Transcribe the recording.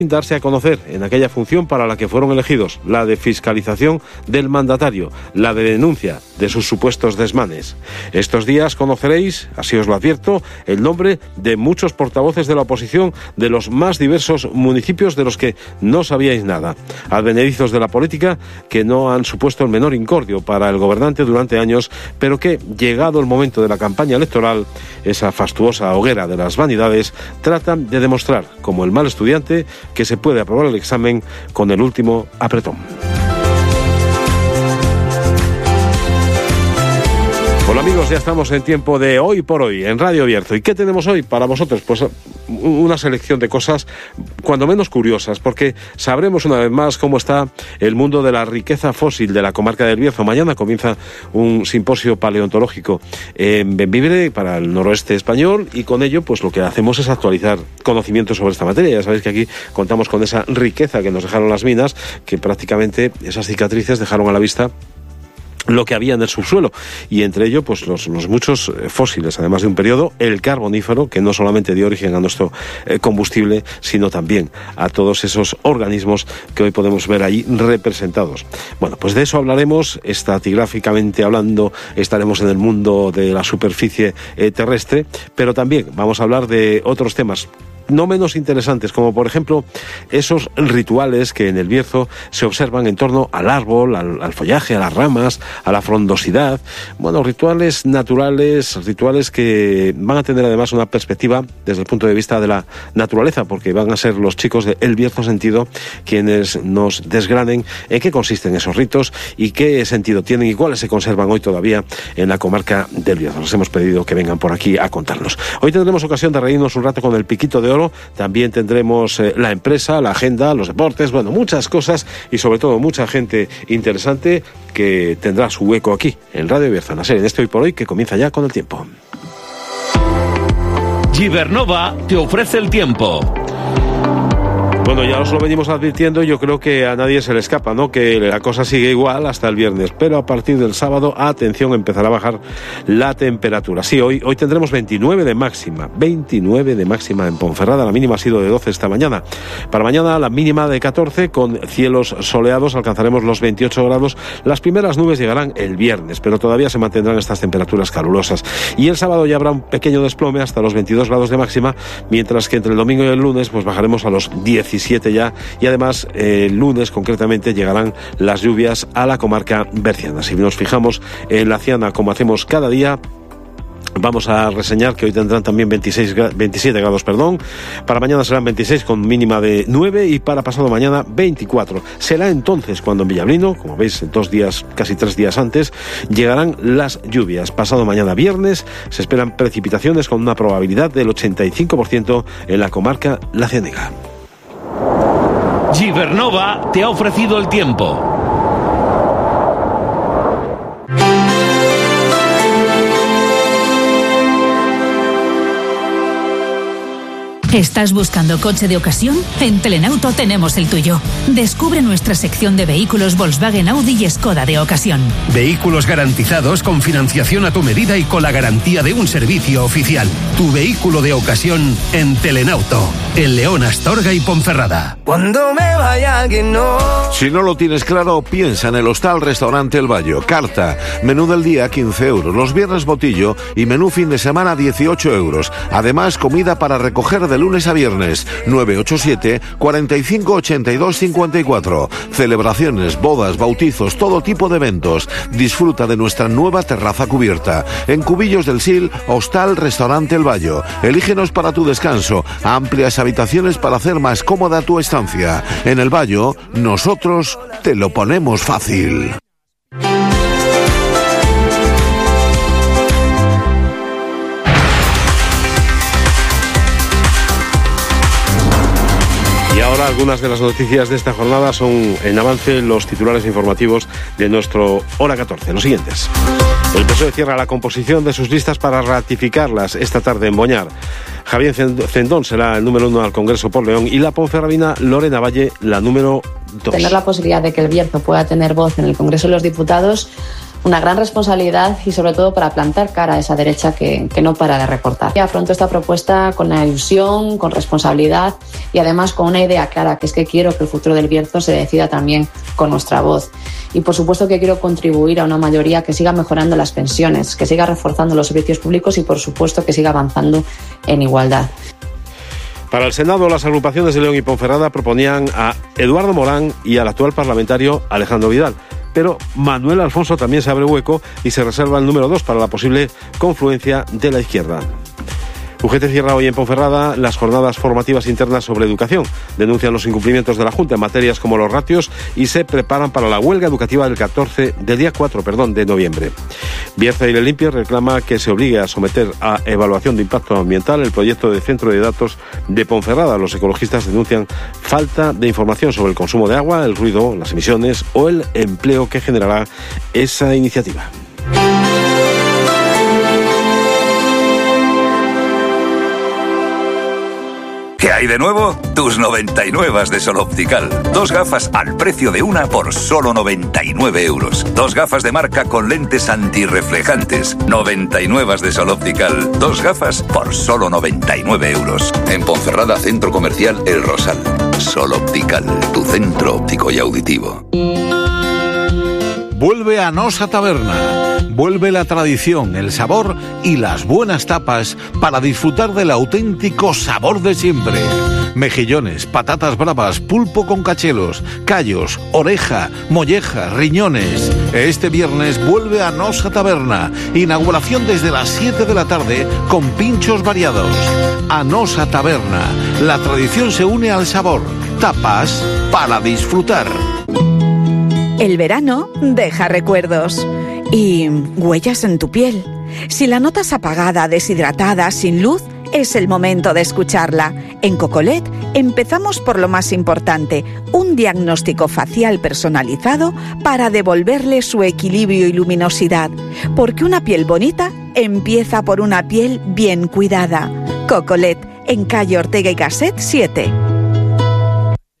darse a conocer en aquella función para la que fueron elegidos, la de fiscalización del mandatario, la de denuncia de sus supuestos desmanes. Estos días conoceréis, así os lo advierto, el nombre de muchos portavoces de la oposición de los más diversos municipios de los que no sabíais nada. Advenedizos de la política que no han supuesto el menor incordio para el gobernante durante años, pero que, llegado el momento de la campaña electoral, esa fastuosa hoguera de las vanidades, tratan de demostrar, como el mal estudiante, que se puede aprobar el examen con el último apretón. Hola amigos, ya estamos en tiempo de Hoy por Hoy, en Radio Bierzo. ¿Y qué tenemos hoy para vosotros? Pues una selección de cosas cuando menos curiosas, porque sabremos una vez más cómo está el mundo de la riqueza fósil de la comarca del Bierzo. Mañana comienza un simposio paleontológico en Bembibre para el noroeste español, y con ello pues lo que hacemos es actualizar conocimientos sobre esta materia. Ya sabéis que aquí contamos con esa riqueza que nos dejaron las minas, que prácticamente esas cicatrices dejaron a la vista lo que había en el subsuelo, y entre ello pues los muchos fósiles, además de un periodo, el carbonífero, que no solamente dio origen a nuestro combustible, sino también a todos esos organismos que hoy podemos ver ahí representados. Bueno, pues de eso hablaremos, estratigráficamente hablando. Estaremos en el mundo de la superficie terrestre, pero también vamos a hablar de otros temas no menos interesantes, como por ejemplo esos rituales que en el Bierzo se observan en torno al árbol, al follaje, a las ramas, a la frondosidad. Bueno, rituales naturales, rituales que van a tener además una perspectiva desde el punto de vista de la naturaleza, porque van a ser los chicos de El Bierzo Sentido quienes nos desgranen en qué consisten esos ritos y qué sentido tienen y cuáles se conservan hoy todavía en la comarca del Bierzo. Les hemos pedido que vengan por aquí a contarnos. Hoy tendremos ocasión de reírnos un rato con el Piquito de Oro. También tendremos la empresa, la agenda, los deportes, bueno, muchas cosas y sobre todo mucha gente interesante que tendrá su hueco aquí en Radio Bierzo, en este Hoy por Hoy que comienza ya con el tiempo. Gibernova te ofrece el tiempo. Bueno, ya os lo venimos advirtiendo, yo creo que a nadie se le escapa, ¿no?, que la cosa sigue igual hasta el viernes, pero a partir del sábado, atención, empezará a bajar la temperatura. Sí, hoy tendremos 29 de máxima en Ponferrada, la mínima ha sido de 12 esta mañana. Para mañana la mínima de 14, con cielos soleados, alcanzaremos los 28 grados. Las primeras nubes llegarán el viernes, pero todavía se mantendrán estas temperaturas calurosas. Y el sábado ya habrá un pequeño desplome hasta los 22 grados de máxima, mientras que entre el domingo y el lunes pues bajaremos a los 17 ya, y además el lunes concretamente llegarán las lluvias a la comarca berciana. Si nos fijamos en la Ciana, como hacemos cada día, vamos a reseñar que hoy tendrán también 27 grados, para mañana serán 26 con mínima de 9 y para pasado mañana 24. Será entonces cuando en Villablino, como veis, 2 días, casi 3 días antes, llegarán las lluvias. Pasado mañana viernes se esperan precipitaciones con una probabilidad del 85% en la comarca La Ciénega. Gibernova te ha ofrecido el tiempo. ¿Estás buscando coche de ocasión? En Telenauto tenemos el tuyo. Descubre nuestra sección de vehículos Volkswagen, Audi y Skoda de ocasión. Vehículos garantizados con financiación a tu medida y con la garantía de un servicio oficial. Tu vehículo de ocasión en Telenauto. En León, Astorga y Ponferrada. Cuando me vaya que no. Si no lo tienes claro, piensa en el Hostal Restaurante El Bayo. Carta, menú del día 15 euros, los viernes botillo y menú fin de semana 18 euros. Además, comida para recoger de lunes a viernes. 987 45 82 54. Celebraciones, bodas, bautizos, todo tipo de eventos. Disfruta de nuestra nueva terraza cubierta. En Cubillos del Sil, Hostal Restaurante El Bayo. Elígenos para tu descanso. Amplias habitaciones para hacer más cómoda tu estancia. En El Bayo, nosotros te lo ponemos fácil. Y ahora algunas de las noticias de esta jornada son en avance los titulares informativos de nuestro Hora 14. Los siguientes. El PSOE cierra la composición de sus listas para ratificarlas esta tarde en Boñar. Javier Cendón será el número 1 al Congreso por León y la ponferradina Lorena Valle la número 2. Tener la posibilidad de que el Bierzo pueda tener voz en el Congreso de los Diputados una gran responsabilidad y sobre todo para plantar cara a esa derecha que no para de recortar. Y afronto esta propuesta con la ilusión, con responsabilidad y además con una idea clara, que es que quiero que el futuro del Bierzo se decida también con nuestra voz. Y por supuesto que quiero contribuir a una mayoría que siga mejorando las pensiones, que siga reforzando los servicios públicos y por supuesto que siga avanzando en igualdad. Para el Senado, las agrupaciones de León y Ponferrada proponían a Eduardo Morán y al actual parlamentario Alejandro Vidal. Pero Manuel Alfonso también se abre hueco y se reserva el número 2 para la posible confluencia de la izquierda. UGT cierra hoy en Ponferrada las jornadas formativas internas sobre educación. Denuncian los incumplimientos de la Junta en materias como los ratios y se preparan para la huelga educativa del día 4 de noviembre. Bierzo Aire Limpio reclama que se obligue a someter a evaluación de impacto ambiental el proyecto de centro de datos de Ponferrada. Los ecologistas denuncian falta de información sobre el consumo de agua, el ruido, las emisiones o el empleo que generará esa iniciativa. ¿Qué hay de nuevo? Tus 99 de Sol Optical. 2 gafas al precio de una por solo 99 euros. 2 gafas de marca con lentes antirreflejantes. 99 de Sol Optical. 2 gafas por solo 99 euros. En Ponferrada, Centro Comercial El Rosal. Sol Optical, tu centro óptico y auditivo. Vuelve a Nosa Taberna. Vuelve la tradición, el sabor y las buenas tapas para disfrutar del auténtico sabor de siempre. Mejillones, patatas bravas, pulpo con cachelos, callos, oreja, molleja, riñones. Este viernes vuelve a Nosa Taberna. Inauguración desde las 7 de la tarde con pinchos variados. A Nosa Taberna. La tradición se une al sabor. Tapas para disfrutar. El verano deja recuerdos y huellas en tu piel. Si la notas apagada, deshidratada, sin luz, es el momento de escucharla. En Cocolet empezamos por lo más importante, un diagnóstico facial personalizado para devolverle su equilibrio y luminosidad. Porque una piel bonita empieza por una piel bien cuidada. Cocolet, en calle Ortega y Gasset 7.